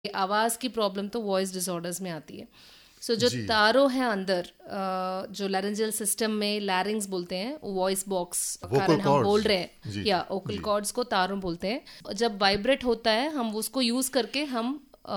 आवाज़ की प्रॉब्लम तो वॉइस डिसऑर्डर्स में आती है। सो जो जी। तारों हैं अंदर, जो लैरेंजियल सिस्टम में लैरिंग्स बोलते हैं, वॉइस बॉक्स वोकल कारण हम बोल कॉर्ड्स। रहे हैं, जी या ओकल जी कॉर्ड्स को तारों बोलते हैं। जब वाइब्रेट होता है हम उसको यूज़ करके हम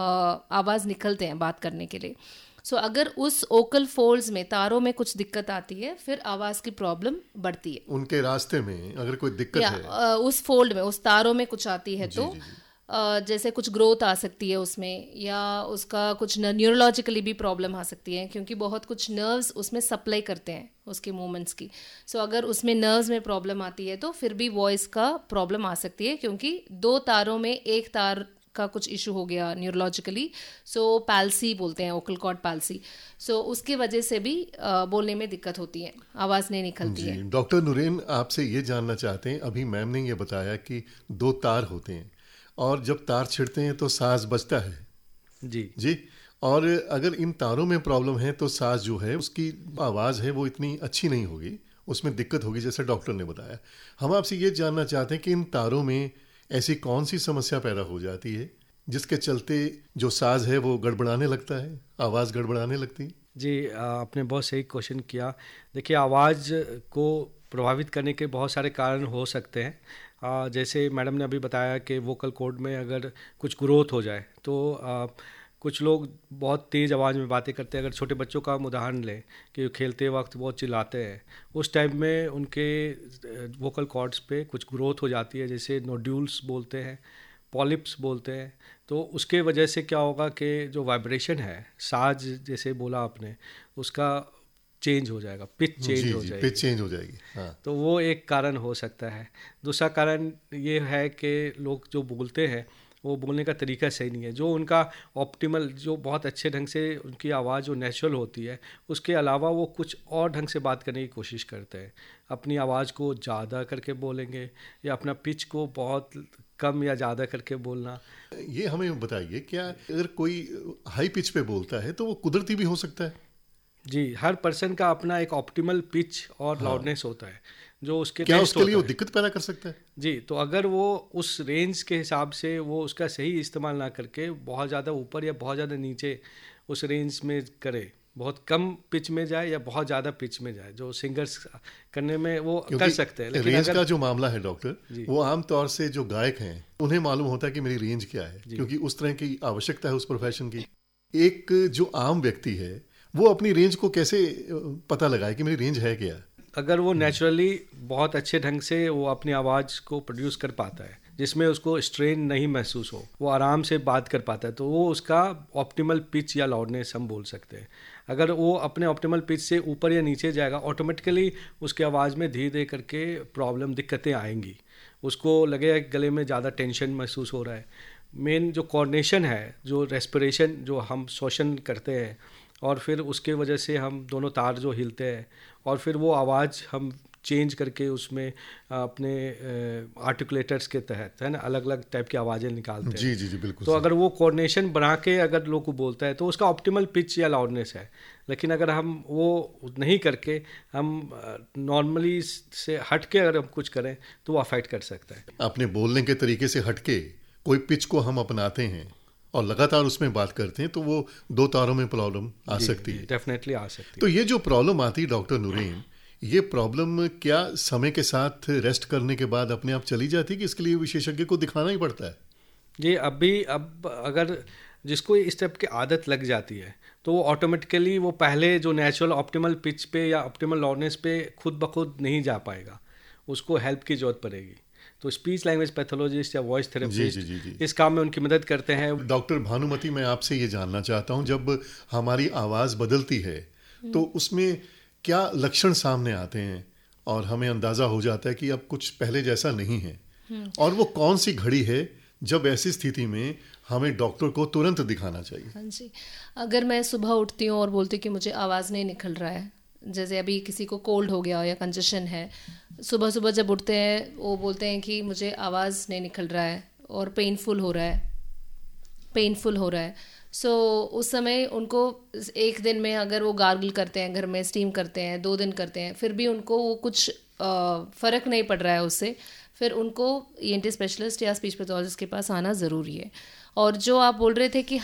आवाज़ निकलते हैं बात करने के लिए। सो अगर उस ओकल फोल्ड्स में, तारों में कुछ दिक्कत आती है, फिर आवाज़ की प्रॉब्लम बढ़ती है। उनके रास्ते में अगर कोई दिक्कत या है। उस फोल्ड में, उस तारों में कुछ आती है जी तो जी जी जैसे कुछ ग्रोथ आ सकती है उसमें, या उसका कुछ न्यूरोलॉजिकली भी प्रॉब्लम आ सकती है, क्योंकि बहुत कुछ नर्व्स उसमें सप्लाई करते हैं उसके मूवमेंट्स की। सो अगर उसमें नर्व्स में प्रॉब्लम आती है तो फिर भी वॉइस का प्रॉब्लम आ सकती है, क्योंकि दो तारों में एक तार का कुछ इशू हो गया न्यूरोलॉजिकली। सो पैल्सी बोलते हैं, ओकल कॉर्ड पैल्सी। सो उसकी वजह से भी बोलने में दिक्कत होती है, आवाज़ नहीं निकलती जी। है। डॉक्टर नूरेन, आपसे ये जानना चाहते हैं, अभी मैम ने ये बताया कि दो तार होते हैं और जब तार छिड़ते हैं तो साज बजता है। जी जी। और अगर इन तारों में प्रॉब्लम है तो साज जो है उसकी आवाज़ है वो इतनी अच्छी नहीं होगी, उसमें दिक्कत होगी, जैसे डॉक्टर ने बताया। हम आपसे ये जानना चाहते हैं कि इन तारों में ऐसी कौन सी समस्या पैदा हो जाती है जिसके चलते जो साज है वो गड़बड़ाने लगता है, आवाज़ गड़बड़ाने लगती है? जी, आपने बहुत सही क्वेश्चन किया। देखिए, आवाज़ को प्रभावित करने के बहुत सारे कारण हो सकते हैं। जैसे मैडम ने अभी बताया कि वोकल कॉर्ड में अगर कुछ ग्रोथ हो जाए तो कुछ लोग बहुत तेज़ आवाज़ में बातें करते हैं। अगर छोटे बच्चों का हम उदाहरण लें कि खेलते वक्त बहुत चिल्लाते हैं, उस टाइम में उनके वोकल कॉर्ड्स पे कुछ ग्रोथ हो जाती है, जैसे नोड्यूल्स बोलते हैं, पॉलिप्स बोलते हैं। तो उसके वजह से क्या होगा कि जो वाइब्रेशन है, साज जैसे बोला आपने, उसका चेंज हो जाएगा, पिच चेंज जी हो जी, जाएगी। पिच चेंज हो जाएगी। हाँ। तो वो एक कारण हो सकता है। दूसरा कारण ये है कि लोग जो बोलते हैं वो बोलने का तरीका सही नहीं है। जो उनका ऑप्टिमल, जो बहुत अच्छे ढंग से उनकी आवाज़ जो नेचुरल होती है, उसके अलावा वो कुछ और ढंग से बात करने की कोशिश करते हैं। अपनी आवाज़ को ज़्यादा करके बोलेंगे या अपना पिच को बहुत कम या ज़्यादा करके बोलना। ये हमें बताइए, क्या अगर कोई हाई पिच पे बोलता है तो वो कुदरती भी हो सकता है? जी, हर पर्सन का अपना एक ऑप्टिमल पिच और हाँ। लाउडनेस होता है जो उसके क्या बेस्ट उसके लिए होता वो है। दिक्कत पैदा कर सकता है? जी, तो अगर वो उस रेंज के हिसाब से वो उसका सही इस्तेमाल ना करके बहुत ज़्यादा ऊपर या बहुत ज़्यादा नीचे उस रेंज में करे, बहुत कम पिच में जाए या बहुत ज़्यादा पिच में जाए, जो सिंगर्स करने में वो कर सकते हैं। क्योंकि लेकिन रेंज अगर का जो मामला है डॉक्टर, जी वो आम तौर से जो गायक हैं उन्हें मालूम होता है कि मेरी रेंज क्या है, जी क्योंकि उस तरह की आवश्यकता है उस प्रोफेशन की। एक जो आम व्यक्ति है वो अपनी रेंज को कैसे पता लगाए कि मेरी रेंज है क्या? अगर वो नेचुरली बहुत अच्छे ढंग से वो अपनी आवाज़ को प्रोड्यूस कर पाता है, जिसमें उसको स्ट्रेन नहीं महसूस हो, वो आराम से बात कर पाता है, तो वो उसका ऑप्टिमल पिच या लाउडनेस हम बोल सकते हैं। अगर वो अपने ऑप्टिमल पिच से ऊपर या नीचे जाएगा, ऑटोमेटिकली उसके आवाज़ में धीरे धीरे करके प्रॉब्लम, दिक्कतें आएंगी। उसको लगेगा कि गले में ज़्यादा टेंशन महसूस हो रहा है। मेन जो कोऑर्डिनेशन है, जो रेस्पिरेशन, जो हम श्वसन करते हैं और फिर उसके वजह से हम दोनों तार जो हिलते हैं और फिर वो आवाज़ हम चेंज करके उसमें अपने आर्टिकुलेटर्स के तहत, है ना, अलग अलग टाइप की आवाज़ें निकालते हैं। जी जी जी, बिल्कुल तो सही। अगर वो कोऑर्डिनेशन बना के अगर लोग को बोलता है तो उसका ऑप्टिमल पिच या लाउडनेस है। लेकिन अगर हम वो नहीं करके हम नॉर्मली से हट के अगर हम कुछ करें तो वो अफेक्ट कर सकता है। अपने बोलने के तरीके से हटके कोई पिच को हम अपनाते हैं और लगातार उसमें बात करते हैं तो वो दो तारों में प्रॉब्लम आ सकती है। डेफिनेटली आ सकती तो है। ये जो प्रॉब्लम आती है डॉक्टर नूरेन, ये प्रॉब्लम क्या समय के साथ रेस्ट करने के बाद अपने आप चली जाती है कि इसके लिए विशेषज्ञ को दिखाना ही पड़ता है? जी, अब अगर जिसको इस टाइप की आदत लग जाती है तो वो ऑटोमेटिकली वो पहले जो नेचुरल ऑप्टिमल पिच पे या ऑप्टिमल लाउडनेस पे खुद ब खुद नहीं जा पाएगा, उसको हेल्प की ज़रूरत पड़ेगी। तो स्पीच लैंग्वेज पैथोलॉजिस्ट या वॉइस जी थेरेपिस्ट जी जी जी। इस काम में उनकी मदद करते हैं। डॉक्टर भानुमति, मैं आपसे ये जानना चाहता हूँ, जब हमारी आवाज़ बदलती है तो उसमें क्या लक्षण सामने आते हैं और हमें अंदाज़ा हो जाता है कि अब कुछ पहले जैसा नहीं है, और वो कौन सी घड़ी है जब ऐसी स्थिति में हमें डॉक्टर को तुरंत दिखाना चाहिए? हाँ जी, अगर मैं सुबह उठती हूँ और बोलती हूँ कि मुझे आवाज़ नहीं निकल रहा है, जैसे अभी किसी को कोल्ड हो गया या कंजेशन है, सुबह सुबह जब उठते हैं वो बोलते हैं कि मुझे आवाज़ नहीं निकल रहा है और पेनफुल हो रहा है। सो उस समय उनको एक दिन में अगर वो गार्गल करते हैं, घर में स्टीम करते हैं, 2 दिन करते हैं, फिर भी उनको वो कुछ फ़र्क नहीं पड़ रहा है उससे, फिर उनको ENT स्पेशलिस्ट या स्पीच पैथोलॉजिस्ट के पास आना ज़रूरी है। और जो आप बोल रहे थे कि